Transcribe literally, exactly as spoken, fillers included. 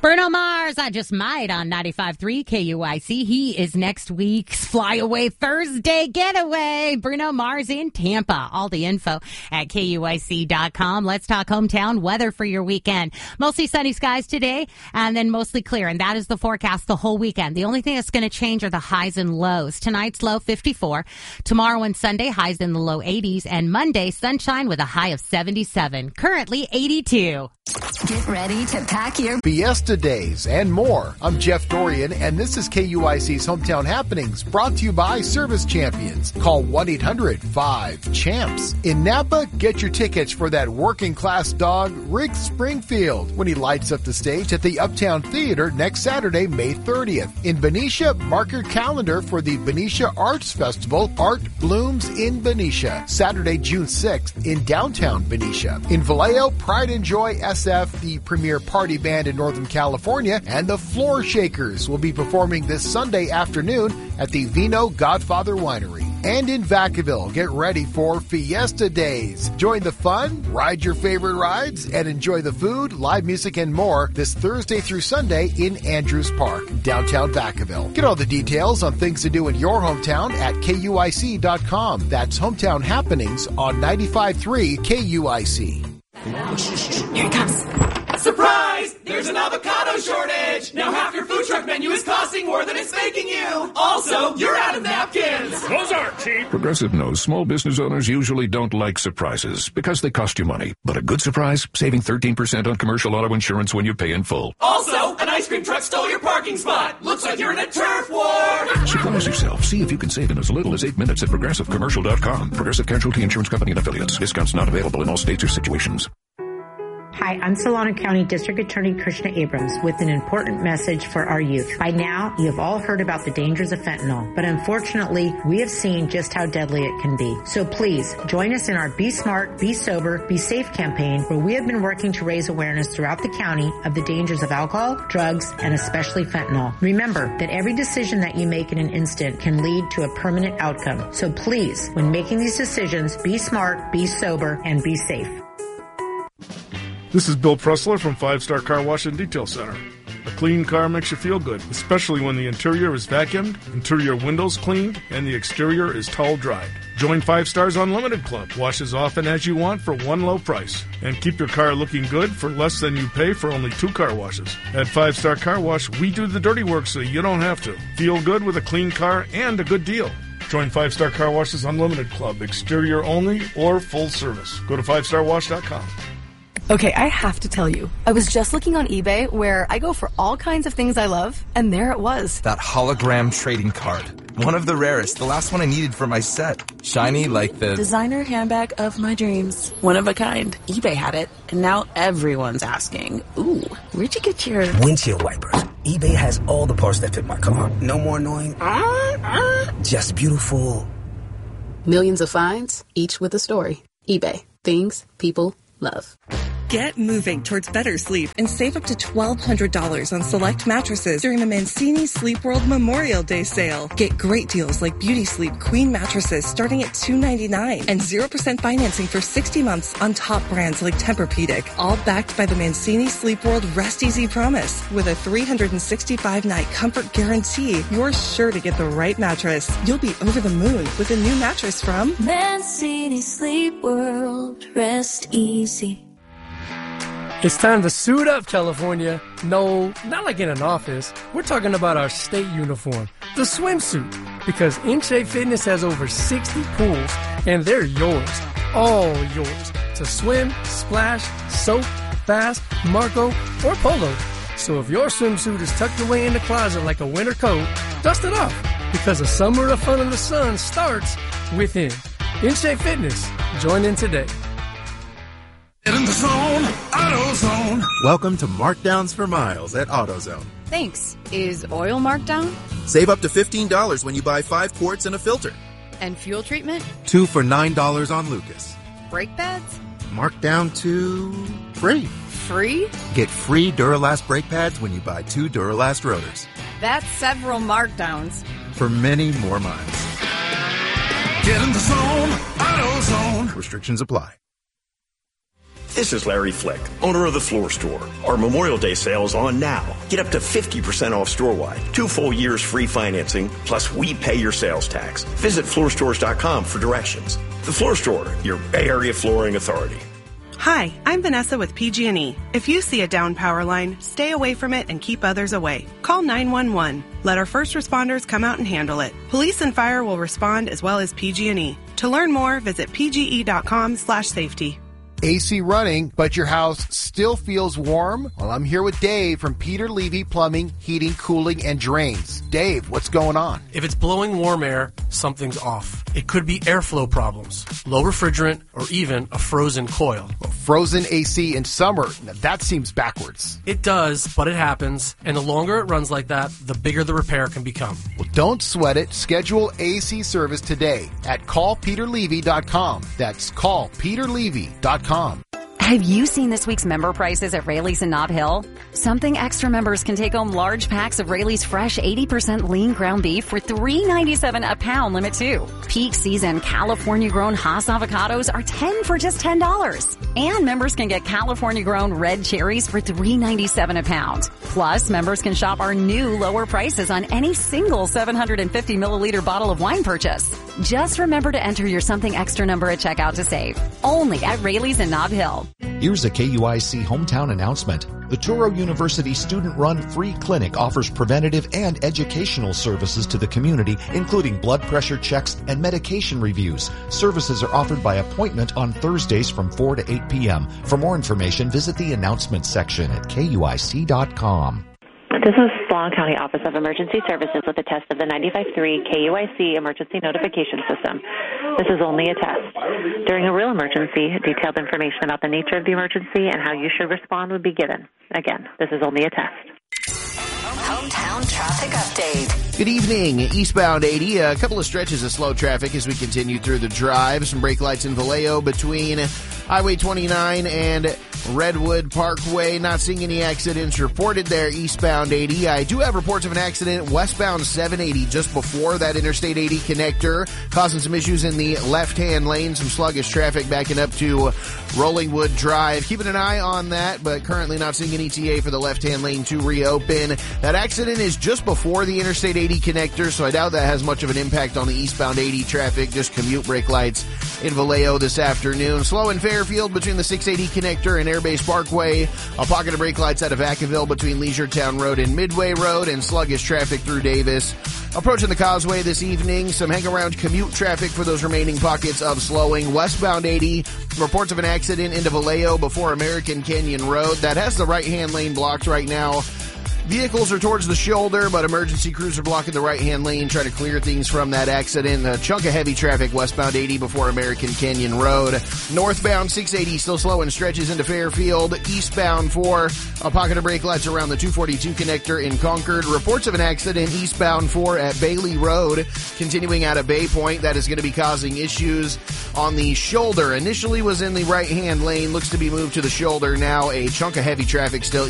Bruno Mars, I Just Might on ninety-five point three K U I C. He is next week's Flyaway Thursday getaway. Bruno Mars in Tampa. All the info at K U I C dot com. Let's talk hometown weather for your weekend. Mostly sunny skies today and then mostly clear. And that is the forecast the whole weekend. The only thing that's going to change are the highs and lows. Tonight's low fifty-four. Tomorrow and Sunday, highs in the low eighties. And Monday, sunshine with a high of seventy-seven. Currently eighty-two. Get ready to pack your Fiesta Days and more. I'm Jeff Dorian, and this is K U I C's Hometown Happenings, brought to you by Service Champions. Call one eight hundred five champs. In Napa, get your tickets for that working-class dog, Rick Springfield, when he lights up the stage at the Uptown Theater next Saturday, May thirtieth. In Benicia, mark your calendar for the Benicia Arts Festival, Art Blooms in Benicia, Saturday, June sixth, in downtown Benicia. In Vallejo, Pride and Joy S F, the premier party band in Northern California, and the Floor Shakers will be performing this Sunday afternoon at the Vino Godfather Winery. And in Vacaville, get ready for Fiesta Days. Join the fun, ride your favorite rides, and enjoy the food, live music, and more this Thursday through Sunday in Andrews Park, downtown Vacaville. Get all the details on things to do in your hometown at K U I C dot com. That's Hometown Happenings on ninety-five point three K U I C. Here it comes. Surprise! There's an avocado shortage! Now half your food truck menu is costing more than it's making you! Also, you're out of napkins! Those aren't cheap! Progressive knows small business owners usually don't like surprises because they cost you money. But a good surprise? Saving thirteen percent on commercial auto insurance when you pay in full. Also, an ice cream truck stole your parking spot! Looks like you're in a turf war! Surprise yourself. See if you can save in as little as eight minutes at progressive commercial dot com. Progressive Casualty Insurance Company and Affiliates. Discounts not available in all states or situations. Hi, I'm Solano County District Attorney Krishna Abrams with an important message for our youth. By now, you have all heard about the dangers of fentanyl, but unfortunately, we have seen just how deadly it can be. So please, join us in our Be Smart, Be Sober, Be Safe campaign, where we have been working to raise awareness throughout the county of the dangers of alcohol, drugs, and especially fentanyl. Remember that every decision that you make in an instant can lead to a permanent outcome. So please, when making these decisions, be smart, be sober, and be safe. This is Bill Pressler from Five Star Car Wash and Detail Center. A clean car makes you feel good, especially when the interior is vacuumed, interior windows cleaned, and the exterior is towel dried. Join Five Stars Unlimited Club. Wash as often as you want for one low price. And keep your car looking good for less than you pay for only two car washes. At Five Star Car Wash, we do the dirty work so you don't have to. Feel good with a clean car and a good deal. Join Five Star Car Wash's Unlimited Club, exterior only or full service. Go to five star wash dot com. Okay, I have to tell you, I was just looking on eBay where I go for all kinds of things I love, and there it was. That hologram trading card. One of the rarest, the last one I needed for my set. Shiny like the... designer handbag of my dreams. One of a kind. eBay had it, and now everyone's asking, ooh, where'd you get your... windshield wipers. eBay has all the parts that fit my car. No more annoying... Uh, uh, just beautiful. Millions of finds, each with a story. eBay. Things people love. Get moving towards better sleep and save up to twelve hundred dollars on select mattresses during the Mancini Sleep World Memorial Day sale. Get great deals like Beauty Sleep Queen mattresses starting at two hundred ninety-nine dollars and zero percent financing for sixty months on top brands like Tempur-Pedic. All backed by the Mancini Sleep World Rest Easy Promise. With a three hundred sixty-five night comfort guarantee, you're sure to get the right mattress. You'll be over the moon with a new mattress from Mancini Sleep World. Rest easy. It's time to suit up, California. No, not like in an office. We're talking about our state uniform, the swimsuit. Because In Shape Fitness has over sixty pools, and they're yours, all yours, to swim, splash, soak, bass, Marco, or polo. So if your swimsuit is tucked away in the closet like a winter coat, dust it off. Because a summer of fun in the sun starts within. In Shape Fitness. Join in today. Get in the zone, AutoZone. Welcome to Markdowns for Miles at AutoZone. Thanks. Is oil marked down? Save up to fifteen dollars when you buy five quarts and a filter. And fuel treatment? Two for nine dollars on Lucas. Brake pads? Marked down to free. Free? Get free Duralast brake pads when you buy two Duralast rotors. That's several markdowns. For many more miles. Get in the zone, AutoZone. Restrictions apply. This is Larry Flick, owner of The Floor Store. Our Memorial Day sale is on now. Get up to fifty percent off store-wide, two full years free financing, plus we pay your sales tax. Visit floor stores dot com for directions. The Floor Store, your Bay Area flooring authority. Hi, I'm Vanessa with P G and E. If you see a down power line, stay away from it and keep others away. Call nine one one. Let our first responders come out and handle it. Police and fire will respond as well as P G and E. To learn more, visit p g e dot com slash safety. A C running, but your house still feels warm? Well, I'm here with Dave from Peter Levy Plumbing, Heating, Cooling, and Drains. Dave, what's going on? If it's blowing warm air, something's off. It could be airflow problems, low refrigerant, or even a frozen coil. Well, frozen A C in summer, now that seems backwards. It does, but it happens, and the longer it runs like that, the bigger the repair can become. Well, don't sweat it. Schedule A C service today at call peter levy dot com. That's call peter levy dot com. Have you seen this week's member prices at Raley's in Nob Hill? Something Extra members can take home large packs of Raley's fresh eighty percent lean ground beef for three ninety-seven a pound, limit two. Peak season California-grown Hass avocados are ten for just ten dollars. And members can get California-grown red cherries for three ninety-seven a pound. Plus, members can shop our new lower prices on any single seven hundred fifty milliliter bottle of wine purchase. Just remember to enter your Something Extra number at checkout to save. Only at Raley's in Nob Hill. Here's a K U I C hometown announcement. The Touro University student-run free clinic offers preventative and educational services to the community, including blood pressure checks and medication reviews. Services are offered by appointment on Thursdays from four to eight p.m. For more information, visit the announcements section at K U I C dot com. This is Long County Office of Emergency Services with a test of the ninety-five point three K U I C emergency notification system. This is only a test. During a real emergency, detailed information about the nature of the emergency and how you should respond would be given. Again, this is only a test. Hometown traffic update. Good evening. Eastbound eighty, a couple of stretches of slow traffic as we continue through the drive. Some brake lights in Vallejo between Highway twenty-nine and Redwood Parkway. Not seeing any accidents reported there eastbound eighty. I do have reports of an accident westbound seven eighty just before that Interstate eighty connector, causing some issues in the left-hand lane, some sluggish traffic backing up to Rollingwood Drive. Keeping an eye on that, but currently not seeing an E T A for the left-hand lane to reopen. That accident is just before the Interstate eighty connector, so I doubt that has much of an impact on the eastbound eighty traffic. Just commute brake lights in Vallejo this afternoon. Slow in Fairfield between the six eighty connector and Airbase Parkway. A pocket of brake lights out of Vacaville between Leisuretown Road and Midway Road, and sluggish traffic through Davis. Approaching the Causeway this evening, some hang-around commute traffic for those remaining pockets of slowing. Westbound eighty, reports of an accident into Vallejo before American Canyon Road. That has the right-hand lane blocked right now. Vehicles are towards the shoulder, but emergency crews are blocking the right-hand lane, trying to clear things from that accident. A chunk of heavy traffic westbound eighty before American Canyon Road. Northbound six eighty still slow and stretches into Fairfield. Eastbound four, a pocket of brake lights around the two forty-two connector in Concord. Reports of an accident eastbound four at Bailey Road, continuing out of Bay Point. That is going to be causing issues on the shoulder. Initially was in the right-hand lane, looks to be moved to the shoulder now. A chunk of heavy traffic still